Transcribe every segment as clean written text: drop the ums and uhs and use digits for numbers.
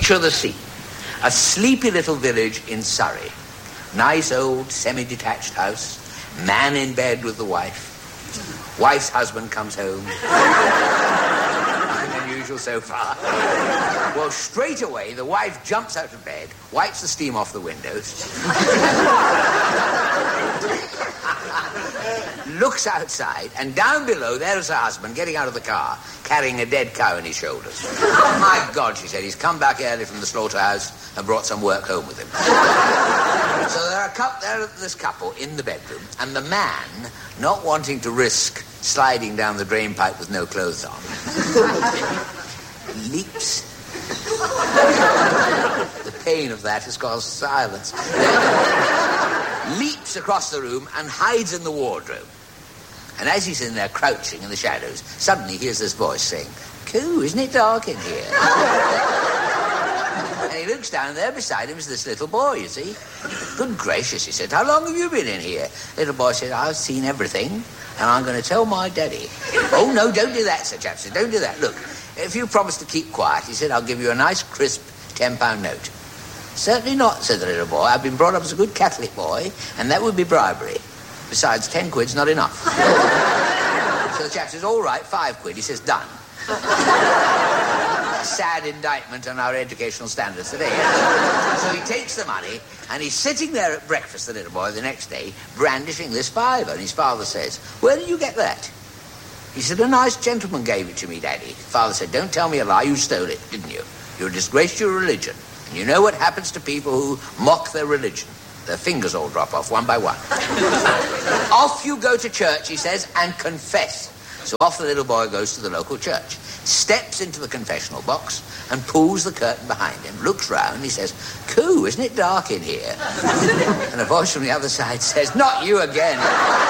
Picture the scene. A sleepy little village in Surrey. Nice old semi-detached house. Man in bed with the wife. Wife's husband comes home. Nothing unusual so far. Well, straight away, the wife jumps out of bed, wipes the steam off the windows, looks outside, and down below, there's her husband getting out of the car, carrying a dead cow on his shoulders. Oh, my God, she said, he's come back early from the slaughterhouse and brought some work home with him. So there's this couple in the bedroom, and the man, not wanting to risk sliding down the drain pipe with no clothes on, leaps. The pain of that has caused silence. Leaps across the room and hides in the wardrobe. And as he's in there crouching in the shadows, suddenly he hears this voice saying, "Coo, isn't it dark in here?" And he looks down, there beside him is this little boy, you see. "Good gracious," he said, "how long have you been in here?" Little boy said, "I've seen everything, and I'm going to tell my daddy." "Oh, no, don't do that," said Chapman. "Don't do that. Look, if you promise to keep quiet," he said, "I'll give you a nice, crisp £10 note." "Certainly not," said the little boy. "I've been brought up as a good Catholic boy, and that would be bribery. Besides, 10 quid's not enough." So the chap says, "All right, 5 quid." He says, "Done." Sad indictment on our educational standards today. So he takes the money, and he's sitting there at breakfast, the little boy, the next day, brandishing this £5. And his father says, "Where did you get that?" He said, "A nice gentleman gave it to me, Daddy." Father said, "Don't tell me a lie, you stole it, didn't you? You're a disgrace to your religion. And you know what happens to people who mock their religion. Their fingers all drop off one by one." "Off you go to church," he says, "and confess." So off the little boy goes to the local church, steps into the confessional box and pulls the curtain behind him, looks round, he says, "Coo, isn't it dark in here?" And a voice from the other side says, "Not you again."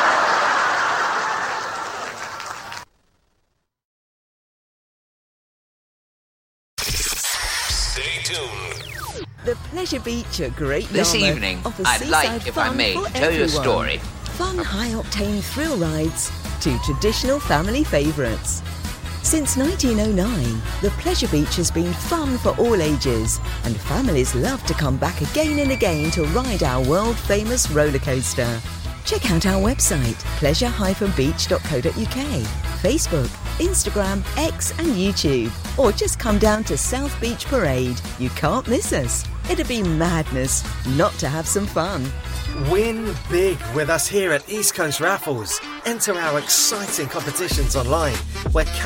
Stay tuned. The Pleasure Beach at Great This Yarmouth evening, offers I'd like, seaside if I fun may, for to tell you a everyone. story. Fun, high-octane thrill rides to traditional family favourites. Since 1909, the Pleasure Beach has been fun for all ages, and families love to come back again and again to ride our world-famous roller coaster. Check out our website, pleasure-beach.co.uk, Facebook, Instagram, X and YouTube, or just come down to South Beach Parade. You can't miss us. It'd be madness not to have some fun. Win big with us here at East Coast Raffles. Enter our exciting competitions online where